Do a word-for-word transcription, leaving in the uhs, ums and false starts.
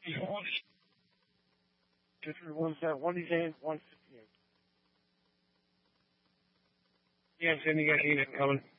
different ones that one of these days, one, you know, yeah, I'm saying you guys need it coming.